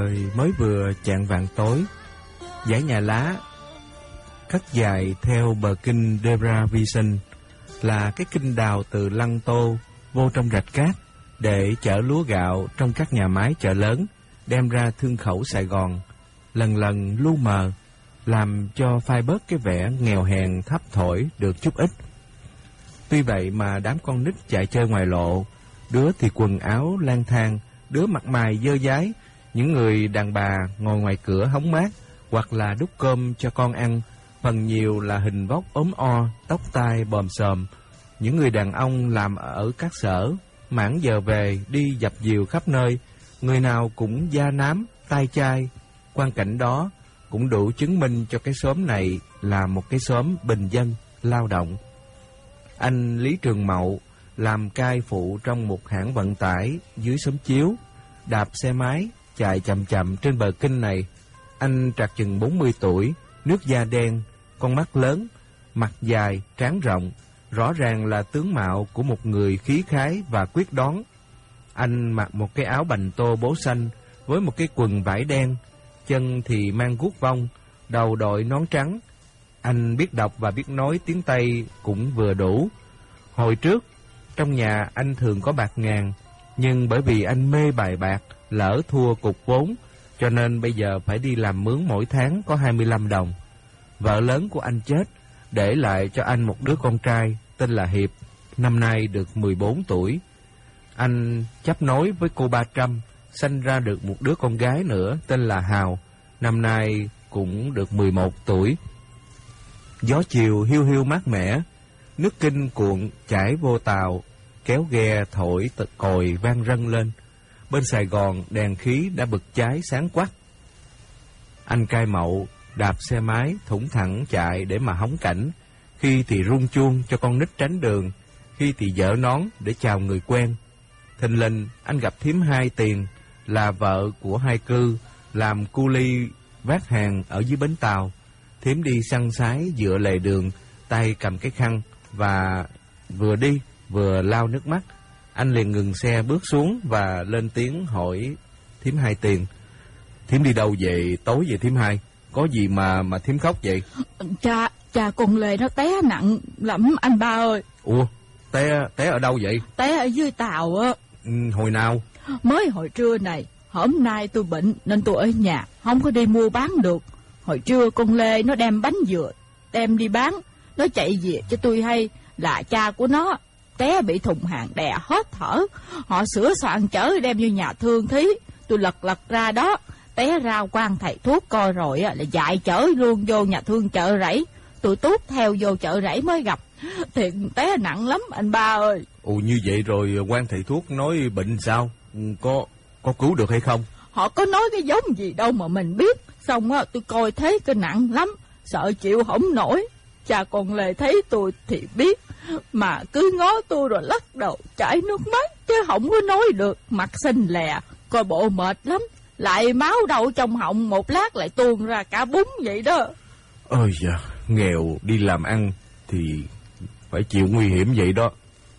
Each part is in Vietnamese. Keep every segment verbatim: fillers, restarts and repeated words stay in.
Mới vừa chạng vạng tối, dãy nhà lá cắt dài theo bờ kinh Debra Vision là cái kinh đào từ Lăng Tô vô trong rạch cát để chở lúa gạo trong các nhà máy chợ lớn đem ra thương khẩu Sài Gòn, lần lần lu mờ, làm cho phai bớt cái vẻ nghèo hèn thấp thỏi được chút ít. Tuy vậy mà đám con nít chạy chơi ngoài lộ, đứa thì quần áo lang thang, đứa mặt mày dơ dái, những người đàn bà ngồi ngoài cửa hóng mát hoặc là đút cơm cho con ăn, phần nhiều là hình vóc ốm o, tóc tai bòm xòm. Những người đàn ông làm ở các sở, mãn giờ về đi dập dìu khắp nơi, người nào cũng da nám, tai chai. Quang cảnh đó cũng đủ chứng minh cho cái xóm này là một cái xóm bình dân, lao động. Anh Lý Trường Mậu làm cai phụ trong một hãng vận tải dưới xóm chiếu, đạp xe máy chạy chậm chậm trên bờ kinh này. Anh trạc chừng bốn mươi tuổi, nước da đen, con mắt lớn, mặt dài, trán rộng, rõ ràng là tướng mạo của một người khí khái và quyết đoán. Anh mặc một cái áo bành tô bố xanh với một cái quần vải đen, chân thì mang guốc vông, đầu đội nón trắng. Anh biết đọc và biết nói tiếng Tây cũng vừa đủ. Hồi trước, trong nhà anh thường có bạc ngàn, nhưng bởi vì anh mê bài bạc, lỡ thua cục vốn, cho nên bây giờ phải đi làm mướn mỗi tháng có hai mươi lăm đồng. Vợ lớn của anh chết, để lại cho anh một đứa con trai tên là Hiệp, năm nay được mười bốn tuổi. Anh chấp nối với cô Ba Trăm, sanh ra được một đứa con gái nữa tên là Hào, năm nay cũng được mười một tuổi. Gió chiều hiu hiu mát mẻ, nước kinh cuộn chảy vô tàu, kéo ghe thổi tật còi vang rân lên. Bên Sài Gòn đèn khí đã bực cháy sáng quắc. Anh cai Mậu đạp xe máy thủng thẳng chạy để mà hóng cảnh, khi thì rung chuông cho con nít tránh đường, khi thì giở nón để chào người quen. Thình lình anh gặp thím Hai Tiền, là vợ của Hai Cư, làm cu ly vác hàng ở dưới bến tàu. Thím đi săn sái dựa lề đường, tay cầm cái khăn và vừa đi vừa lau nước mắt. Anh liền ngừng xe bước xuống và lên tiếng hỏi thím Hai Tiền: "Thím đi đâu vậy tối vậy thím Hai? Có gì mà mà thím khóc vậy?" Cha, cha con Lê nó té nặng lắm anh ba ơi. Ủa, té té ở đâu vậy? Té ở dưới tàu á. Ừ, hồi nào? Mới hồi trưa này. Hôm nay tôi bệnh nên tôi ở nhà, không có đi mua bán được. Hồi trưa con Lê nó đem bánh dừa đem đi bán, nó chạy về cho tôi hay là cha của nó té bị thùng hàng đè hết thở. Họ sửa soạn chở đem vô nhà thương thí. Tôi lật lật ra đó, té ra quan thầy thuốc coi rồi là dại chở luôn vô nhà thương Chợ Rẫy. Tôi tút theo vô Chợ Rẫy mới gặp. Thiệt té nặng lắm anh ba ơi. Ồ, như vậy rồi quan thầy thuốc nói bệnh sao? Có có cứu được hay không? Họ có nói cái giống gì đâu mà mình biết. Xong á tôi coi thấy cái nặng lắm, sợ chịu không nổi. Cha con Lê thấy tôi thì biết, mà cứ ngó tôi rồi lắc đầu chảy nước mắt chứ không có nói được. Mặt xanh lè, coi bộ mệt lắm, lại máu đậu trong họng một lát lại tuôn ra cả bún vậy đó. Ôi da, nghèo đi làm ăn thì phải chịu nguy hiểm vậy đó.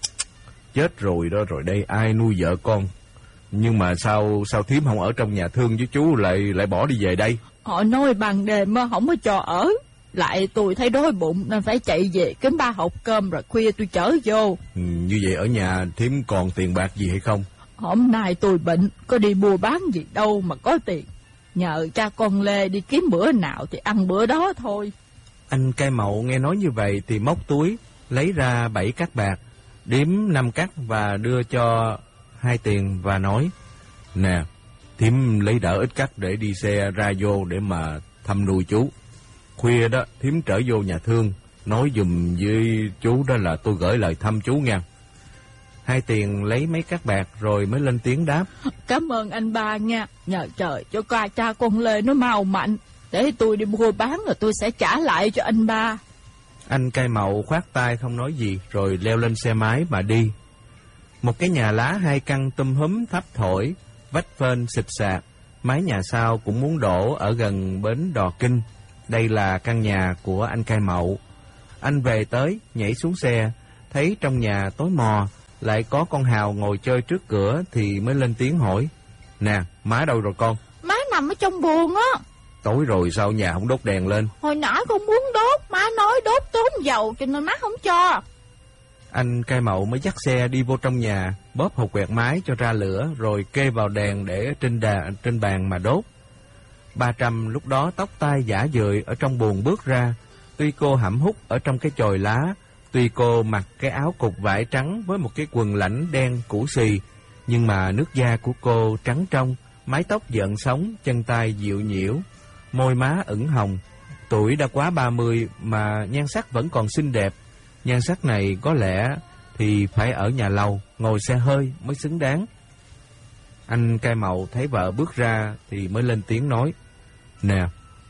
Chết rồi đó, rồi đây ai nuôi vợ con? Nhưng mà sao sao thím không ở trong nhà thương với chú lại lại bỏ đi về đây? Họ nói ban đêm không có cho ở, lại tôi thấy đói bụng nên phải chạy về kiếm ba hộp cơm rồi khuya tôi chở vô. Ừ, như vậy ở nhà thím còn tiền bạc gì hay không? Hôm nay tôi bệnh, có đi mua bán gì đâu mà có tiền. Nhờ cha con Lê đi kiếm bữa nào thì ăn bữa đó thôi. Anh cai Mậu nghe nói như vậy thì móc túi lấy ra bảy cát bạc, đếm năm cát và đưa cho Hai Tiền và nói: "Nè, thím lấy đỡ ít cát để đi xe ra vô để mà thăm nuôi chú. Khuya đó thím trở vô nhà thương, nói giùm với chú đó là tôi gửi lời thăm chú nha." Hai Tiền lấy mấy cát bạc rồi mới lên tiếng đáp: "Cảm ơn anh ba nha, nhờ trời cho ca cha con Lê nó mau mạnh, để tôi đi mua bán rồi tôi sẽ trả lại cho anh ba." Anh cai Mậu khoát tay không nói gì rồi leo lên xe máy mà đi. Một cái nhà lá hai căn tum húm thấp thổi, vách phên xịt sạc, mái nhà sau cũng muốn đổ ở gần bến Đò Kinh. Đây là căn nhà của anh cai Mậu. Anh về tới, nhảy xuống xe, thấy trong nhà tối mò, lại có con Hào ngồi chơi trước cửa thì mới lên tiếng hỏi: "Nè, má đâu rồi con?" "Má nằm ở trong buồng á. Tối rồi sao nhà không đốt đèn lên? Hồi nãy con muốn đốt, má nói đốt tốn dầu cho nên má không cho. Anh cai mậu mới dắt xe đi vô trong nhà, bóp hộp quẹt mái cho ra lửa, rồi kê vào đèn để trên đà, trên bàn mà đốt. Ba Trăm lúc đó tóc tai giả dời ở trong buồng bước ra. Tuy cô hẩm hút ở trong cái chòi lá, tuy cô mặc cái áo cục vải trắng với một cái quần lãnh đen cũ xì, nhưng mà nước da của cô trắng trong, mái tóc gợn sóng, chân tay dịu nhiễu, môi má ửng hồng. Tuổi đã quá ba mươi mà nhan sắc vẫn còn xinh đẹp. Nhan sắc này có lẽ thì phải ở nhà lầu, ngồi xe hơi mới xứng đáng. Anh cai mậu thấy vợ bước ra thì mới lên tiếng nói: Nè,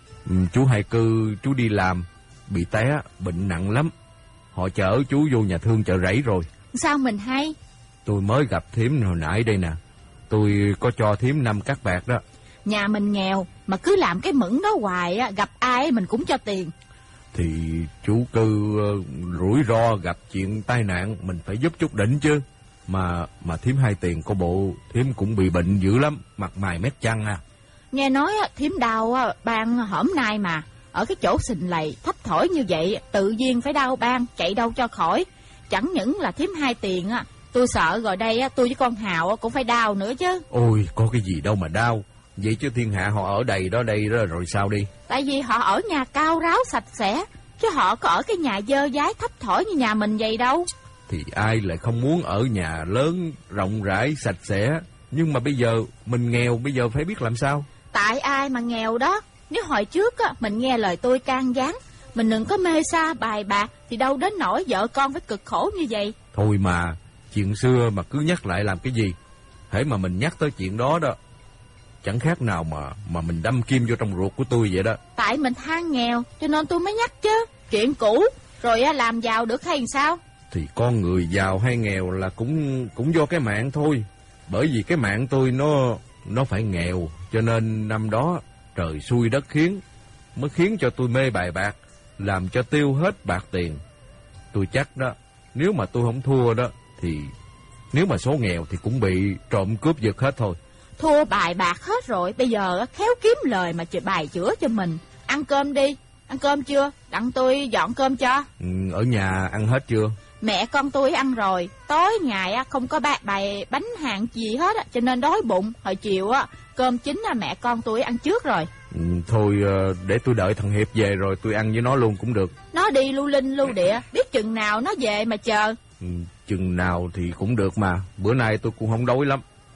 chú Hai Cư chú đi làm, bị té, bệnh nặng lắm. Họ chở chú vô nhà thương chợ Rẫy rồi. Sao mình hay? Tôi mới gặp thím hồi nãy đây nè. Tôi có cho thím năm cát bạc đó. Nhà mình nghèo mà cứ làm cái mững đó hoài á, gặp ai mình cũng cho tiền. Thì chú Cư uh, rủi ro gặp chuyện tai nạn, mình phải giúp chút đỉnh chứ. Mà mà thím hai tiền có bộ thím cũng bị bệnh dữ lắm, mặt mày mét chăng à. Nghe nói thím đau ban hổm nay mà, ở cái chỗ xình lầy thấp thổi như vậy, tự nhiên phải đau ban, chạy đâu cho khỏi. Chẳng những là thím hai tiền á, tôi sợ rồi đây tôi với con Hào cũng phải đau nữa chứ. Ôi, có cái gì đâu mà đau. Vậy chứ thiên hạ họ ở đây đó đây đó rồi sao đi? Tại vì họ ở nhà cao ráo sạch sẽ, chứ họ có ở cái nhà dơ dái thấp thỏi như nhà mình vậy đâu. Thì ai lại không muốn ở nhà lớn, rộng rãi, sạch sẽ. Nhưng mà bây giờ mình nghèo, bây giờ phải biết làm sao. Tại ai mà nghèo đó. Nếu hồi trước á, mình nghe lời tôi can gián, mình đừng có mê sa bài bạc, thì đâu đến nỗi vợ con phải cực khổ như vậy. Thôi mà, chuyện xưa mà cứ nhắc lại làm cái gì. Hễ mà mình nhắc tới chuyện đó đó, chẳng khác nào mà mà mình đâm kim vô trong ruột của tôi vậy đó. Tại mình than nghèo cho nên tôi mới nhắc chứ. Chuyện cũ rồi á, làm giàu được hay sao? Thì con người giàu hay nghèo là cũng cũng do cái mạng thôi. Bởi vì cái mạng tôi nó nó phải nghèo, cho nên năm đó trời xui đất khiến, mới khiến cho tôi mê bài bạc, làm cho tiêu hết bạc tiền. Tôi chắc đó, nếu mà tôi không thua đó thì nếu mà số nghèo thì cũng bị trộm cướp giật hết thôi. Thua bài bạc hết rồi, bây giờ khéo kiếm lời mà bài chữa cho mình. Ăn cơm đi, ăn cơm chưa? Đặng tôi dọn cơm cho. Ừ, ở nhà ăn hết chưa? Mẹ con tôi ăn rồi. Tối ngày không có bạc bài bánh hàng gì hết, cho nên đói bụng. Hồi chiều á cơm chín mẹ con tôi ăn trước rồi. Ừ, thôi để tôi đợi thằng Hiệp về rồi tôi ăn với nó luôn cũng được. Nó đi lưu linh lưu địa, biết chừng nào nó về mà chờ. Ừ, chừng nào thì cũng được mà, bữa nay tôi cũng không đói lắm.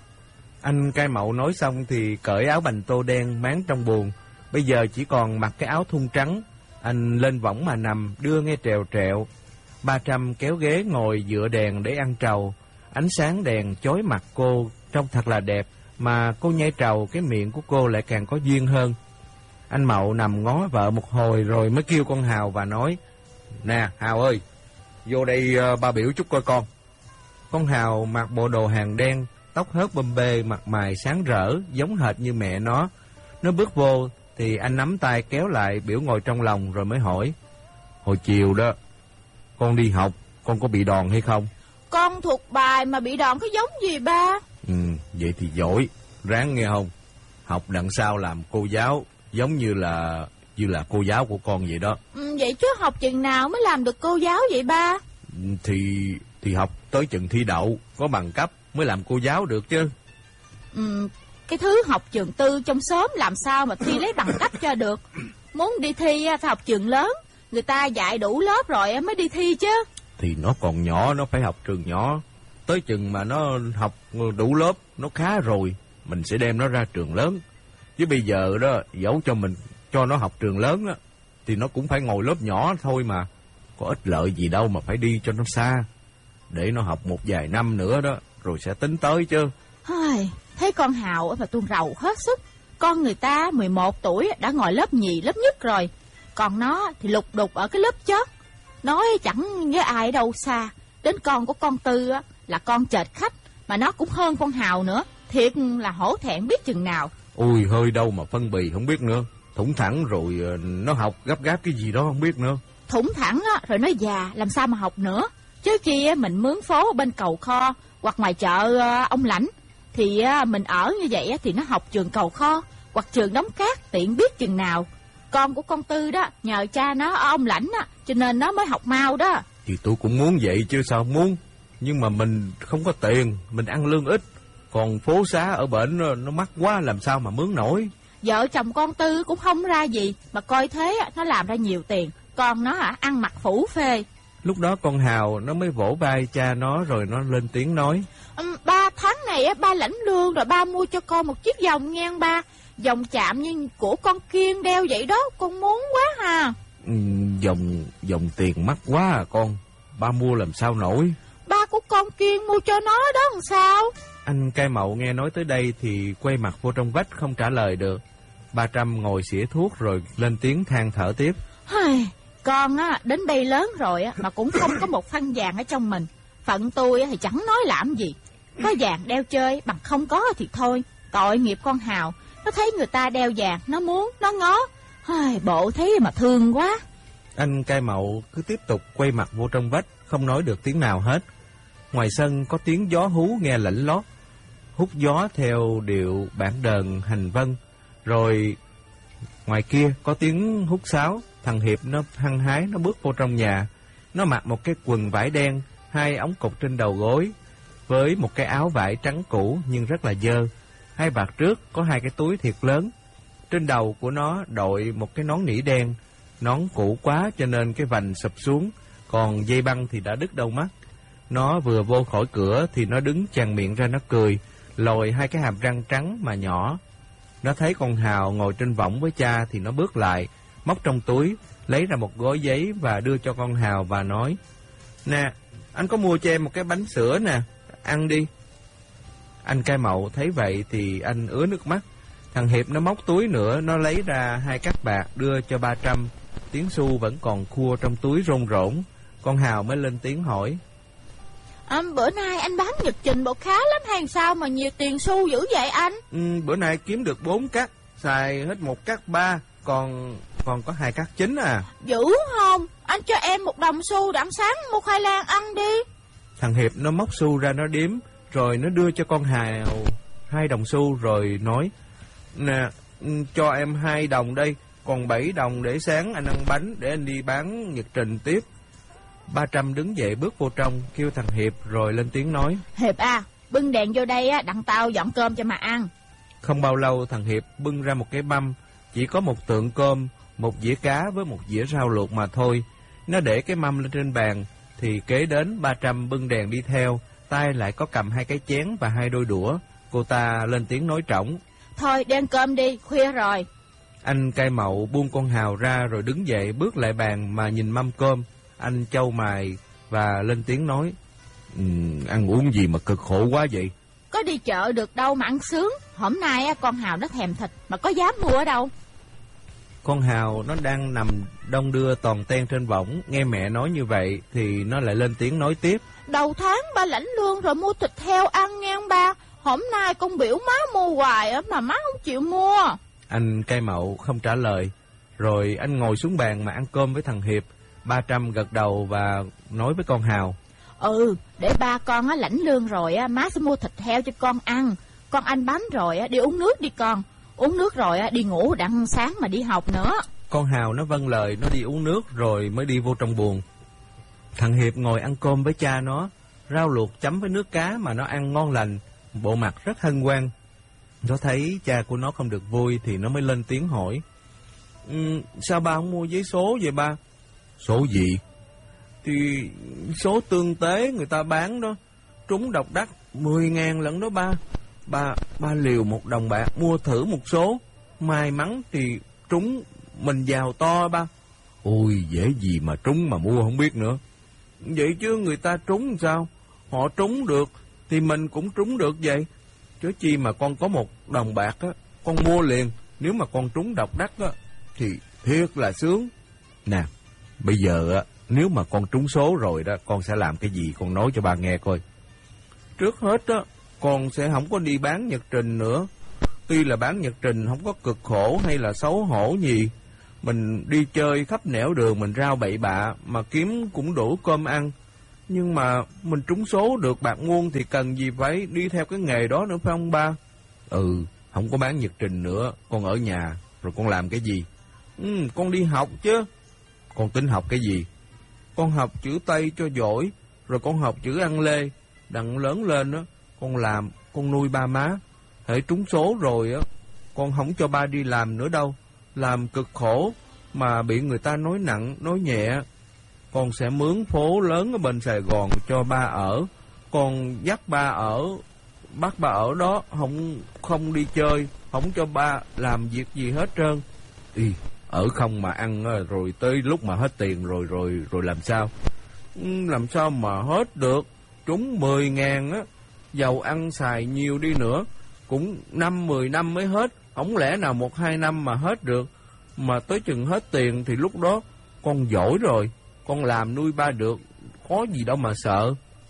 Anh cai mậu nói xong thì cởi áo bành tô đen máng trong buồng. Bây giờ chỉ còn mặc cái áo thun trắng. Anh lên võng mà nằm, đưa nghe trèo trẹo. Ba Trăm kéo ghế ngồi dựa đèn để ăn trầu. Ánh sáng đèn chói mặt cô trông thật là đẹp, mà cô nhai trầu cái miệng của cô lại càng có duyên hơn. Anh Mậu nằm ngó vợ một hồi rồi mới kêu con Hào và nói: Nè Hào ơi, vô đây uh, ba biểu chút coi con. Con Hào mặc bộ đồ hàng đen, tóc hớt bầm bê, mặt mày sáng rỡ giống hệt như mẹ nó. Nó bước vô thì anh nắm tay kéo lại biểu ngồi trong lòng rồi mới hỏi: Hồi chiều đó con đi học, con có bị đòn hay không? Con thuộc bài mà bị đòn có giống gì ba? Ừ, vậy thì giỏi, ráng nghe không? Học đằng sau làm cô giáo, giống như là như là cô giáo của con vậy đó. Ừ, vậy chứ học chừng nào mới làm được cô giáo vậy ba? Thì thì học tới chừng thi đậu, có bằng cấp mới làm cô giáo được chứ. Ừ, cái thứ học trường tư trong xóm làm sao mà thi lấy bằng cấp cho được. Muốn đi thi phải học trường lớn, người ta dạy đủ lớp rồi mới đi thi chứ. Thì nó còn nhỏ, nó phải học trường nhỏ. Tới chừng mà nó học đủ lớp, nó khá rồi, mình sẽ đem nó ra trường lớn. Chứ bây giờ đó, dẫu cho mình cho nó học trường lớn đó, thì nó cũng phải ngồi lớp nhỏ thôi mà. Có ích lợi gì đâu mà phải đi cho nó xa. Để nó học một vài năm nữa đó, rồi sẽ tính tới chứ. Hơi, thấy con Hào mà tôi rầu hết sức. Con người ta mười một tuổi đã ngồi lớp nhì, lớp nhất rồi. Còn nó thì lục đục ở cái lớp chót. Nói chẳng với ai đâu xa. Đến con của con Tư là con chệch khách, mà nó cũng hơn con Hào nữa. Thiệt là hổ thẹn biết chừng nào. Ôi hơi đâu mà phân bì không biết nữa. Thủng thẳng rồi nó học gấp gáp cái gì đó không biết nữa. Thủng thẳng rồi nó già làm sao mà học nữa. Chứ kia mình mướn phố bên cầu kho hoặc ngoài chợ ông Lãnh, thì mình ở như vậy thì nó học trường cầu kho. hoặc trường đóng cát tiện biết chừng nào. Con của con Tư đó, nhờ cha nó ở ông Lãnh á, cho nên nó mới học mau đó. Thì tôi cũng muốn vậy chứ sao muốn. Nhưng mà mình không có tiền, mình ăn lương ít. Còn phố xá ở bển nó, nó mắc quá, làm sao mà mướn nổi. Vợ chồng con Tư cũng không ra gì, mà coi thế nó làm ra nhiều tiền. Con nó hả, ăn mặc phủ phê. Lúc đó con Hào nó mới vỗ vai cha nó rồi nó lên tiếng nói. Um, ba tháng này á, ba lãnh lương rồi ba mua cho con một chiếc vòng nghe ba. Vòng chạm như của con Kiên đeo vậy đó, con muốn quá hà. Ừ, vòng, vòng tiền mắc quá à con, ba mua làm sao nổi. Ba của con Kiên mua cho nó đó làm sao? Anh Cai Mậu nghe nói tới đây thì quay mặt vô trong vách không trả lời được. Ba Trăm ngồi xỉa thuốc rồi lên tiếng than thở tiếp. Con á, đến đây lớn rồi á, mà cũng không có một phân vàng ở trong mình. Phận tôi thì chẳng nói làm gì. Có vàng đeo chơi, bằng không có thì thôi. Tội nghiệp con Hào, nó thấy người ta đeo vàng, nó muốn, nó ngó. Bộ thế mà thương quá. Anh Cai Mậu cứ tiếp tục quay mặt vô trong vách, không nói được tiếng nào hết. Ngoài sân có tiếng gió hú nghe lạnh lót, hút gió theo điệu bản đờn hành vân. Rồi ngoài kia có tiếng hút sáo. Thằng Hiệp nó hăng hái nó bước vô trong nhà. Nó mặc một cái quần vải đen, hai ống cục trên đầu gối, với một cái áo vải trắng cũ nhưng rất là dơ. Hai vạt trước có hai cái túi thiệt lớn. Trên đầu của nó đội một cái nón nỉ đen. Nón cũ quá cho nên cái vành sụp xuống, còn dây băng thì đã đứt đâu mất. Nó vừa vô khỏi cửa thì nó đứng chằng miệng ra nó cười, lồi hai cái hàm răng trắng mà nhỏ. Nó thấy con Hào ngồi trên võng với cha thì nó bước lại, móc trong túi, lấy ra một gói giấy và đưa cho con Hào và nói. Nè, anh có mua cho em một cái bánh sữa nè, ăn đi. Anh Cai Mậu thấy vậy thì anh ứa nước mắt. Thằng Hiệp nó móc túi nữa, nó lấy ra hai cắc bạc đưa cho Ba Trăm. Tiếng xu vẫn còn khua trong túi rôn rỗn. Con Hào mới lên tiếng hỏi. À, bữa nay anh bán nhật trình bộ khá lắm hay sao mà nhiều tiền xu dữ vậy anh? Ừ, bữa nay kiếm được bốn cắc, xài hết một cắc ba, còn còn có hai cắc chín à. Dữ không? Anh cho em một đồng xu đặng sáng mua khoai lang ăn đi. Thằng Hiệp nó móc xu ra nó đếm, rồi nó đưa cho con Hào hai đồng xu rồi nói. Nè, cho em hai đồng đây, còn bảy đồng để sáng anh ăn bánh, để anh đi bán nhật trình tiếp. Ba Trăm đứng dậy bước vô trong, kêu thằng Hiệp rồi lên tiếng nói. Hiệp à, bưng đèn vô đây á, đặng tao dọn cơm cho mà ăn. Không bao lâu thằng Hiệp bưng ra một cái mâm, chỉ có một tượng cơm, một dĩa cá với một dĩa rau luộc mà thôi. Nó để cái mâm lên trên bàn, thì kế đến Ba Trăm bưng đèn đi theo, tay lại có cầm hai cái chén và hai đôi đũa. Cô ta lên tiếng nói trỏng. Thôi đi ăn cơm đi, khuya rồi. Anh Cai Mậu buông con Hào ra rồi đứng dậy bước lại bàn mà nhìn mâm cơm. Anh chau mày và lên tiếng nói. Ừ, ăn uống gì mà cực khổ quá vậy? Có đi chợ được đâu mà ăn sướng. Hôm nay con Hào nó thèm thịt mà có dám mua ở đâu. Con Hào nó đang nằm đong đưa toàn ten trên võng. Nghe mẹ nói như vậy thì nó lại lên tiếng nói tiếp. Đầu tháng ba lãnh lương rồi mua thịt heo ăn nghe ông ba. Hôm nay con biểu má mua hoài á mà má không chịu mua. Anh Cai Mậu không trả lời. Rồi anh ngồi xuống bàn mà ăn cơm với thằng Hiệp. Ba Trăm gật đầu và nói với con Hào. Ừ, để ba con á lãnh lương rồi á, má sẽ mua thịt heo cho con ăn. Con ăn bánh rồi á, đi uống nước đi con. Uống nước rồi á, đi ngủ đặng sáng mà đi học nữa. Con Hào nó vâng lời, nó đi uống nước rồi mới đi vô trong buồng. Thằng Hiệp ngồi ăn cơm với cha nó. Rau luộc chấm với nước cá mà nó ăn ngon lành, bộ mặt rất hân hoan. Nó thấy cha của nó không được vui thì nó mới lên tiếng hỏi. Ừ, sao ba không mua giấy số vậy ba? Số gì? Thì số tương tế người ta bán đó. Trúng độc đắc mười ngàn lận đó ba. Ba, ba liều một đồng bạc mua thử một số. May mắn thì trúng, mình giàu to ba. Ôi dễ gì mà trúng mà mua không biết nữa. Vậy chứ người ta trúng sao? Họ trúng được thì mình cũng trúng được vậy. Chớ chi mà con có một đồng bạc á, con mua liền. Nếu mà con trúng độc đắc á thì thiệt là sướng. Nè, bây giờ á, nếu mà con trúng số rồi đó, con sẽ làm cái gì con nói cho ba nghe coi. Trước hết á, con sẽ không có đi bán nhật trình nữa. Tuy là bán nhật trình không có cực khổ hay là xấu hổ gì. Mình đi chơi khắp nẻo đường mình rao bậy bạ mà kiếm cũng đủ cơm ăn. Nhưng mà mình trúng số được bạc muôn thì cần gì phải đi theo cái nghề đó nữa phải không ba? Ừ, Không có bán nhật trình nữa, con ở nhà, rồi con làm cái gì? Ừ, con đi học chứ. Con tính học cái gì? Con học chữ Tây cho giỏi, rồi con học chữ Ăn Lê. Đặng lớn lên á, con làm, con nuôi ba má. Hễ trúng số rồi á, con không cho ba đi làm nữa đâu. Làm cực khổ, mà bị người ta nói nặng, nói nhẹ. Con sẽ mướn phố lớn ở bên Sài Gòn cho ba ở. Con dắt ba ở, bắt ba ở đó, không không đi chơi, không cho ba làm việc gì hết trơn. Ý, ở không mà ăn rồi tới lúc mà hết tiền rồi rồi rồi làm sao? Làm sao mà hết được? Trúng mười ngàn á, dầu ăn xài nhiều đi nữa, cũng năm mười năm mới hết. Không lẽ nào một hai năm mà hết được? Mà tới chừng hết tiền thì lúc đó con giỏi rồi, con làm nuôi ba được, có gì đâu mà sợ.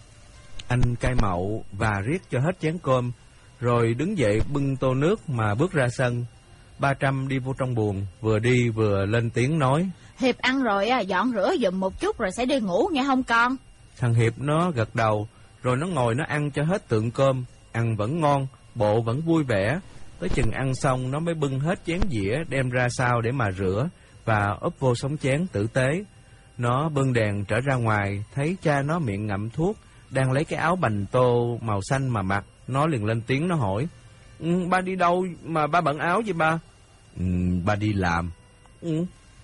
Anh cai mậu và riết cho hết chén cơm, rồi đứng dậy bưng tô nước mà bước ra sân. Ba Trăm đi vô trong buồng, vừa đi vừa lên tiếng nói: Hiệp ăn rồi à, dọn rửa giùm một chút rồi sẽ đi ngủ nghe không con? Thằng Hiệp nó gật đầu, rồi nó ngồi nó ăn cho hết tượng cơm. Ăn vẫn ngon, bộ vẫn vui vẻ. Tới chừng ăn xong nó mới bưng hết chén dĩa đem ra sau để mà rửa và úp vô sống chén tử tế. Nó bưng đèn trở ra ngoài, thấy cha nó miệng ngậm thuốc, đang lấy cái áo bành tô màu xanh mà mặc. Nó liền lên tiếng nó hỏi: ừ, ba đi đâu mà ba bận áo vậy ba? Ừ, ba đi làm. Ừ,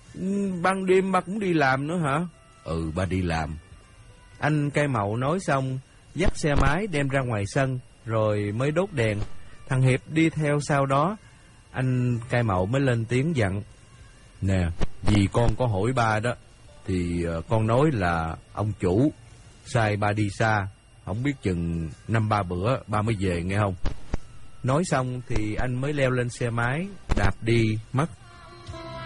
ban đêm ba cũng đi làm nữa hả? Ừ, ba đi làm. Anh cai mậu nói xong, dắt xe máy đem ra ngoài sân, rồi mới đốt đèn. Thằng Hiệp đi theo sau đó. Anh cai mậu mới lên tiếng dặn: Nè, vì con có hỏi ba đó, thì con nói là ông chủ sai ba đi xa, không biết chừng năm ba bữa ba mới về nghe không? Nói xong thì anh mới leo lên xe máy, đạp đi mất